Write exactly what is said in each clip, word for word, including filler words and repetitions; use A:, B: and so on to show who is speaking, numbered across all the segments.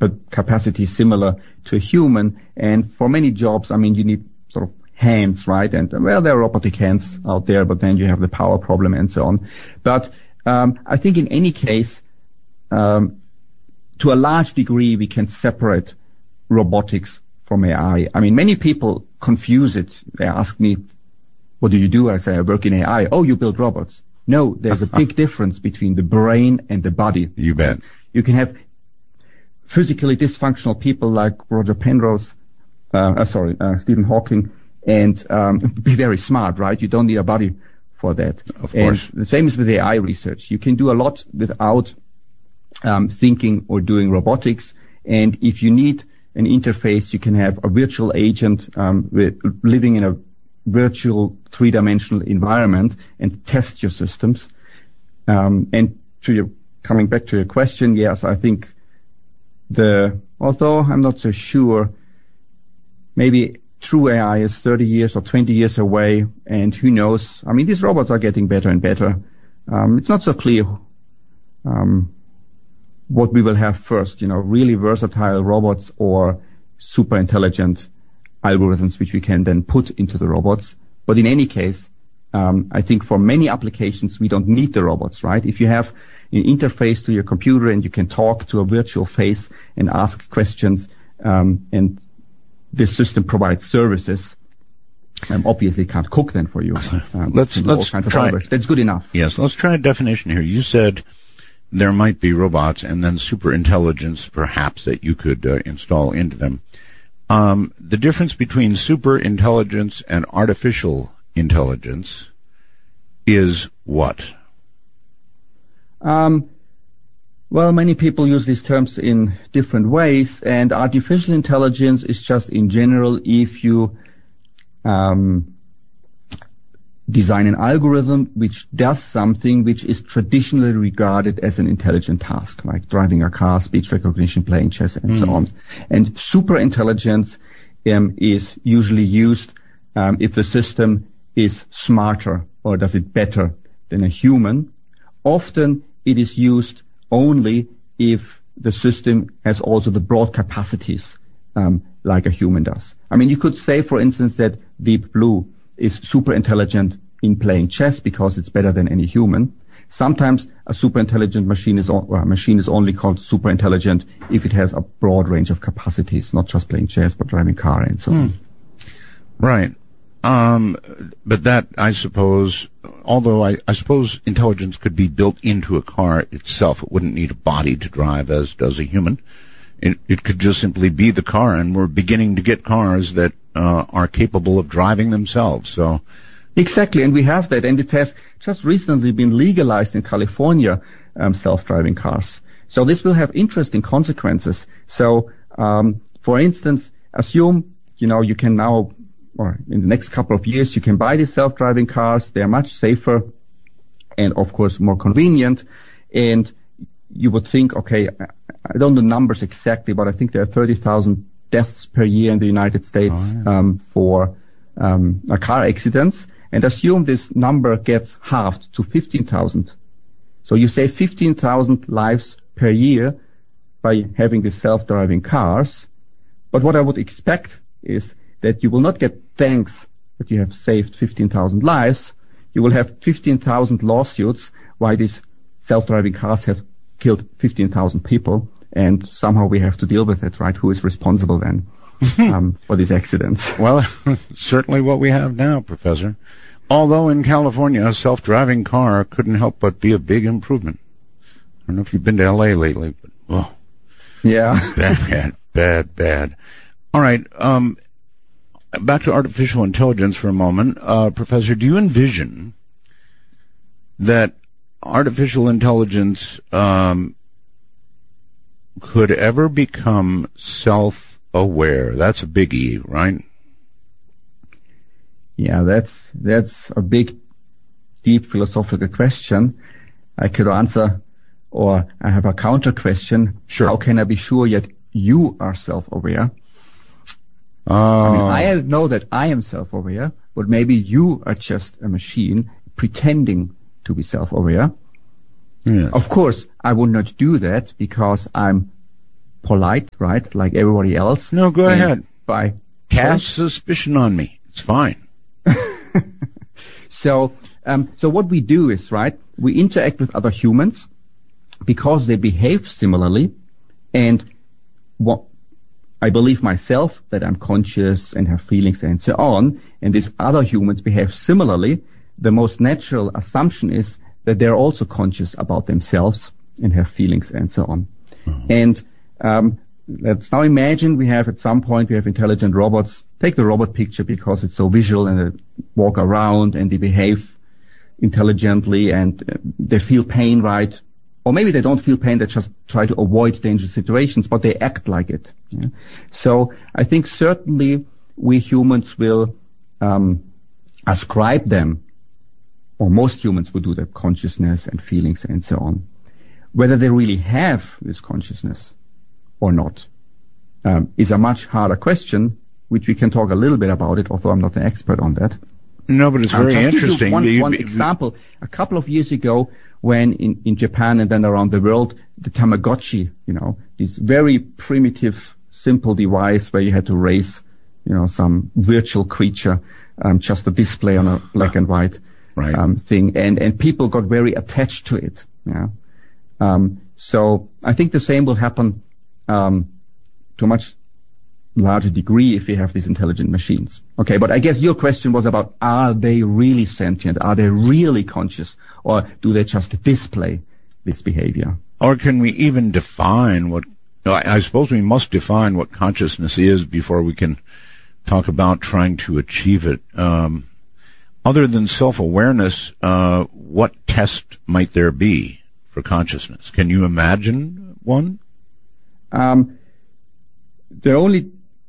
A: capacity similar to a human. And for many jobs, I mean, you need sort of hands, right? And well, there are robotic hands out there, but then you have the power problem and so on. But um, I think in any case, um, to a large degree, we can separate robotics from A I. I mean, many people confuse it. They ask me, what do you do? I say, I work in A I. Oh, you build robots. No, there's a big difference between the brain and the body.
B: You bet.
A: You can have physically dysfunctional people like Roger Penrose, uh, uh, sorry, uh, Stephen Hawking, and um, be very smart, right? You don't need a body for that.
B: Of course.
A: And the same is with A I research. You can do a lot without um, thinking or doing robotics. And if you need an interface, you can have a virtual agent um, with, living in a virtual three-dimensional environment and test your systems. Um, and to your, coming back to your question, yes, I think the, although I'm not so sure, maybe true A I is thirty years or twenty years away, and who knows? I mean, these robots are getting better and better. Um, it's not so clear um, what we will have first, you know, really versatile robots or super intelligent algorithms which we can then put into the robots. But in any case, um, I think for many applications we don't need the robots, right? If you have an interface to your computer and you can talk to a virtual face and ask questions, um, and this system provides services, um, obviously can't cook then for you. Um,
B: let's let's try.
A: That's good enough.
B: Yes, let's try a definition here. You said there might be robots and then super intelligence, perhaps, that you could uh, install into them. Um, the difference between super intelligence and artificial intelligence is what?
A: Um, well, many people use these terms in different ways, and artificial intelligence is just in general if you um, design an algorithm which does something which is traditionally regarded as an intelligent task, like driving a car, speech recognition, playing chess, and mm. so on. And super intelligence um, is usually used um, if the system is smarter or does it better than a human. Often it is used only if the system has also the broad capacities um, like a human does. I mean, you could say, for instance, that Deep Blue is super intelligent in playing chess because it's better than any human. Sometimes a super intelligent machine is, or a machine is only called super intelligent if it has a broad range of capacities, not just playing chess, but driving car and so on.
B: Hmm. Right. Um, but that, I suppose, although I, I suppose intelligence could be built into a car itself. It wouldn't need a body to drive as does a human. It, it could just simply be the car, and we're beginning to get cars that uh, are capable of driving themselves. So,
A: exactly, and we have that, and it has just recently been legalized in California, um, self-driving cars. So this will have interesting consequences. So, um, for instance, assume, you know, you can now, or in the next couple of years, you can buy these self-driving cars. They're much safer and, of course, more convenient. And you would think, okay, I don't know the numbers exactly, but I think there are thirty thousand deaths per year in the United States oh, yeah. um, for um, car accidents. And assume this number gets halved to fifteen thousand. So you save fifteen thousand lives per year by having these self-driving cars. But what I would expect is that you will not get thanks that you have saved fifteen thousand lives. You will have fifteen thousand lawsuits why these self-driving cars have killed fifteen thousand people, and somehow we have to deal with it, right? Who is responsible then um, for these accidents?
B: Well, certainly what we have now, Professor. Although in California, a self-driving car couldn't help but be a big improvement. I don't know if you've been to L A lately, but, oh.
A: Yeah.
B: bad, bad, bad. All right, um, back to artificial intelligence for a moment. Uh, Professor, do you envision that artificial intelligence um, could ever become self-aware? That's a biggie, right?
A: Yeah, that's that's a big, deep philosophical question. I could answer, or I have a counter question.
B: Sure.
A: How can I be sure yet you are self-aware?
B: Uh,
A: I mean, I know that I am self-aware, but maybe you are just a machine pretending to be self-aware.
B: Yes.
A: Of course, I would not do that because I'm polite, right, like everybody else.
B: No, go
A: and
B: ahead.
A: By
B: Cast suspicion on me. It's fine.
A: So, um, so what we do is, right, we interact with other humans because they behave similarly, and what I believe myself that I'm conscious and have feelings and so on, and these other humans behave similarly. The most natural assumption is that they're also conscious about themselves and have feelings and so on. Mm-hmm. And um, let's now imagine we have at some point we have intelligent robots. Take the robot picture because it's so visual, and they walk around and they behave intelligently and uh, they feel pain, right? Or maybe they don't feel pain, they just try to avoid dangerous situations, but they act like it. Yeah? So I think certainly we humans will um, ascribe them, or most humans will do that, consciousness and feelings and so on. Whether they really have this consciousness or not um, is a much harder question, which we can talk a little bit about it, although I'm not an expert on that.
B: No, but it's very
A: um,
B: interesting.
A: One,
B: you,
A: one
B: you,
A: example, a couple of years ago, when in, in Japan and then around the world, the Tamagotchi, you know, this very primitive, simple device where you had to raise, you know, some virtual creature, um, just a display on a black and white
B: right.
A: um, thing, and and people got very attached to it. Yeah. Um, so I think the same will happen um, to a much larger degree if we have these intelligent machines. Okay, but I guess your question was about, are they really sentient? Are they really conscious? Or do they just display this behavior?
B: Or can we even define what, I, I suppose we must define what consciousness is before we can talk about trying to achieve it. Um, other than self-awareness, uh, what test might there be for consciousness? Can you imagine one?
A: Um, the only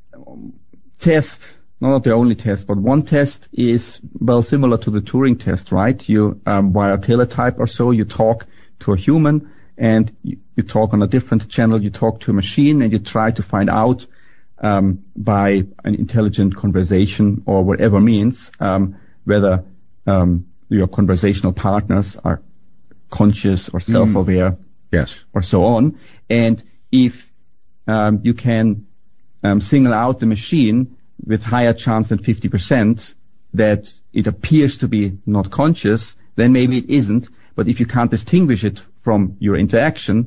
A: test, no, not the only test, but one test is, well, similar to the Turing test, right? You, um, via teletype or so, you talk to a human and you, you talk on a different channel, you talk to a machine and you try to find out, um, by an intelligent conversation or whatever means, um, whether, um, your conversational partners are conscious or self-aware. Mm.
B: Yes.
A: Or so on. And if, um, you can, Um, single out the machine with higher chance than fifty percent that it appears to be not conscious, then maybe it isn't. But if you can't distinguish it from your interaction,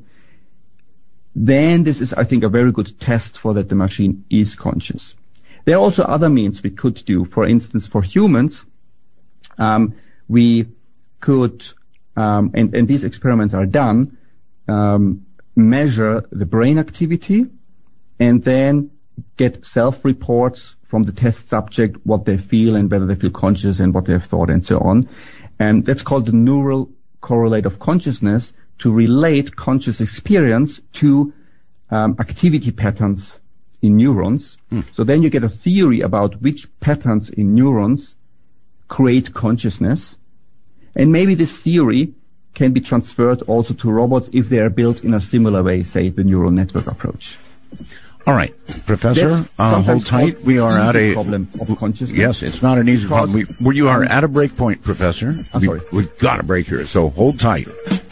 A: then this is, I think, a very good test for that the machine is conscious. There are also other means we could do. For instance, for humans, um, we could, um, and, and these experiments are done, um, measure the brain activity and then get self-reports from the test subject, what they feel and whether they feel conscious and what they have thought and so on. And that's called the neural correlate of consciousness, to relate conscious experience to um, activity patterns in neurons. Mm. So then you get a theory about which patterns in neurons create consciousness. And maybe this theory can be transferred also to robots if they are built in a similar way, say the neural network approach.
B: All right, Professor, uh, hold tight. We are at a
A: problem of consciousness.
B: Yes, it's not an easy problem. We, we, you are at a break point, Professor.
A: I'm
B: we,
A: sorry.
B: We've got a break here, so hold tight.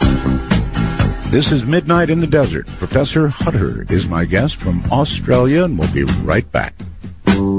B: This is Midnight in the Desert. Professor Hutter is my guest from Australia, and we'll be right back.